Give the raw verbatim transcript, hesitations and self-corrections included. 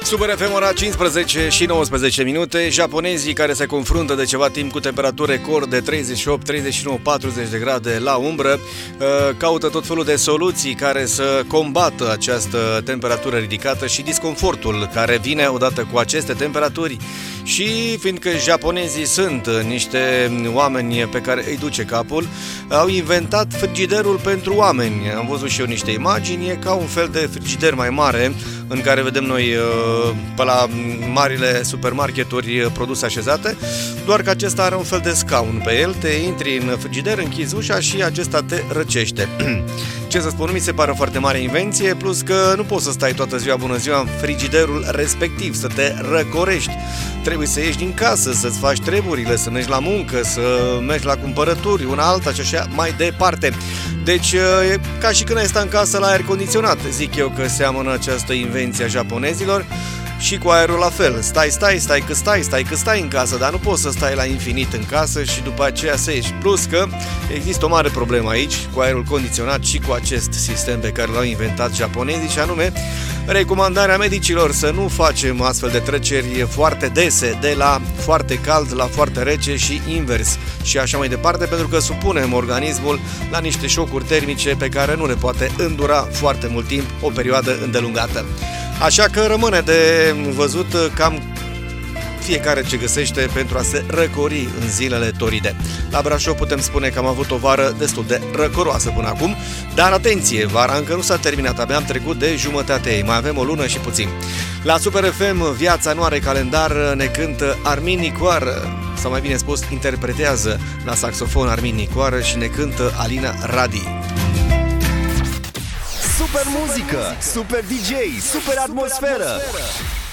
Super F M, ora cincisprezece și nouăsprezece minute. Japonezii care se confruntă de ceva timp cu temperaturi record de treizeci și opt, treizeci și nouă, patruzeci de grade la umbră caută tot felul de soluții care să combată această temperatură ridicată și disconfortul care vine odată cu aceste temperaturi. Și fiindcă japonezii sunt niște oameni pe care îi duce capul, au inventat frigiderul pentru oameni. Am văzut și eu niște imagini, e ca un fel de frigider mai mare în care vedem noi pe la marile supermarketuri produse așezate, doar că acesta are un fel de scaun pe el, te intri în frigider, închizi ușa și acesta te răcește. Ce să spun, mi se pare o foarte mare invenție, plus că nu poți să stai toată ziua bună ziua în frigiderul respectiv, să te răcorești. Trebuie să ieși din casă, să-ți faci treburile, să mergi la muncă, să mergi la cumpărături, una alta și așa mai departe. Deci e ca și când ai sta în casă la aer condiționat. Zic eu că seamănă această invenție a japonezilor și cu aerul la fel. Stai, stai, stai că stai, stai că stai în casă, dar nu poți să stai la infinit în casă și după aceea să ieși. Plus că există o mare problemă aici cu aerul condiționat și cu acest sistem pe care l-au inventat japonezii, și anume recomandarea medicilor să nu facem astfel de treceri foarte dese de la foarte cald la foarte rece și invers și așa mai departe, pentru că supunem organismul la niște șocuri termice pe care nu le poate îndura foarte mult timp, o perioadă îndelungată. Așa că rămâne de văzut cam fiecare ce găsește pentru a se răcori în zilele toride. La Brașov putem spune că am avut o vară destul de răcoroasă până acum, dar atenție, vara încă nu s-a terminat, abia am trecut de jumătatea ei, mai avem o lună și puțin. La Super F M, Viața nu are calendar, ne cântă Armin Nicoară, sau mai bine spus, interpretează la saxofon Armin Nicoară și ne cântă Alina Radi. Super muzică, super D J, super atmosferă.